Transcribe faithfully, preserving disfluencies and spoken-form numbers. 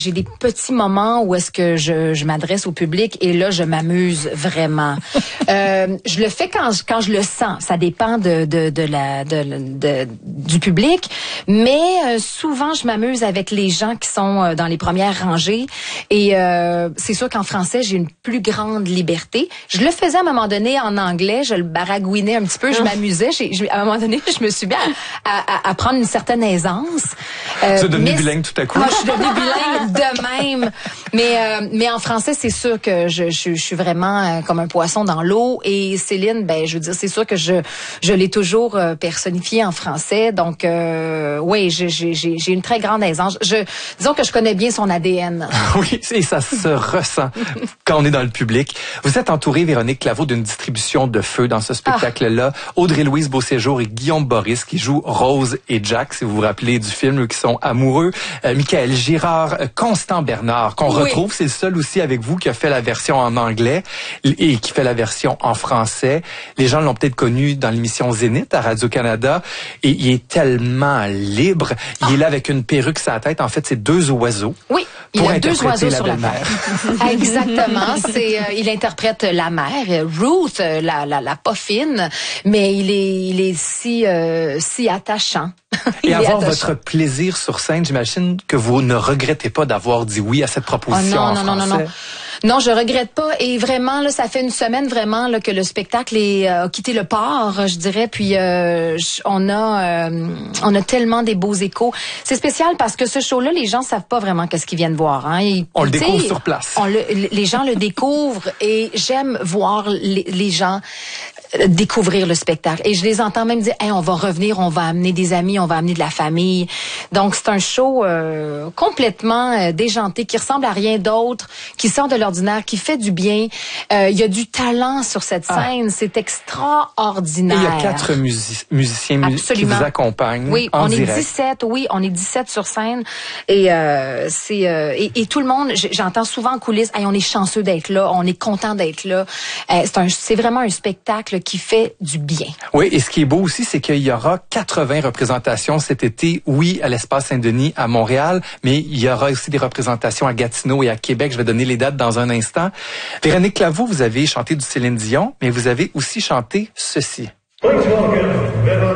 J'ai des petits moments où est-ce que je, je m'adresse au public et là, je m'amuse vraiment. euh, je le fais quand je, quand je le sens. Ça dépend de, de, de la, de, de, du public. Mais euh, souvent, je m'amuse avec les gens qui sont euh, dans les premières rangées. Et euh, c'est sûr qu'en français, j'ai une plus grande liberté. Je le faisais à un moment donné en anglais. Je le baragouinais un petit peu. Je m'amusais. J'ai, je, à un moment donné, je me suis bien à, à, à prendre une certaine aisance. Euh, Vous êtes devenue bilingue tout à coup. Moi, je suis devenue bilingue de même. Mais euh, mais en français, c'est sûr que je, je, je suis vraiment euh, comme un poisson dans l'eau. Et Céline, ben je veux dire, c'est sûr que je je l'ai toujours euh, personnifiée en français. Donc euh, oui, j'ai j'ai j'ai une très grande aisance. Je disons que je connais bien son A D N. Oui, et ça se ressent quand on est dans le public. Vous êtes entourée, Véronique Claveau, d'une distribution de feu dans ce spectacle-là. Ah. Audrey-Louise Beauséjour et Guillaume Boris qui jouent Rose et Jack, si vous vous rappelez du film, qui sont amoureux. Euh, Michael Girard, Constant Bernard, qu'on oui. retrouve, c'est le seul aussi avec vous qui a fait la version en anglais et qui fait la version en français. Les gens l'ont peut-être connu dans l'émission Zénith à Radio-Canada et il est tellement libre. Il ah. est là avec une perruque sur la tête. En fait, c'est deux oiseaux. Oui, il a deux oiseaux sur la tête. Exactement. C'est, euh, il interprète la mère, Ruth, la, la, la pas fine, mais il est, il est si, euh, si attachant. Et avoir attachant. Votre plaisir sur scène, j'imagine que vous ne regrettez pas d'avoir dit oui à cette proposition oh non, en non, français. Non, non, non. Non, je regrette pas. Et vraiment, là, ça fait une semaine vraiment là que le spectacle est, euh, a quitté le port, je dirais. Puis euh, on a, euh, on a tellement des beaux échos. C'est spécial parce que ce show-là, les gens savent pas vraiment qu'est-ce qu'ils viennent voir. Hein. Ils, on le découvre sur place. On le, les gens le découvrent et j'aime voir les, les gens découvrir le spectacle. Et je les entends même dire, hey, on va revenir, on va amener des amis, on va amener de la famille. Donc, c'est un show euh, complètement euh, déjanté, qui ressemble à rien d'autre, qui sort de l'ordinaire, qui fait du bien. Euh, il y a du talent sur cette scène. Ah. C'est extraordinaire. Et il y a quatre music- musiciens Absolument. Qui vous accompagnent oui, en on direct. est dix-sept. Oui, on est dix-sept sur scène. Et euh, c'est euh, et, et tout le monde, j'entends souvent en coulisses, hey, on est chanceux d'être là, on est content d'être là. Euh, c'est un, c'est vraiment un spectacle qui fait du bien. Oui, et ce qui est beau aussi, c'est qu'il y aura quatre-vingts représentations cet été, oui, à l'Espace Saint-Denis, à Montréal, mais il y aura aussi des représentations à Gatineau et à Québec. Je vais donner les dates dans un instant. Véronique Claveau, vous avez chanté du Céline Dion, mais vous avez aussi chanté ceci. Please welcome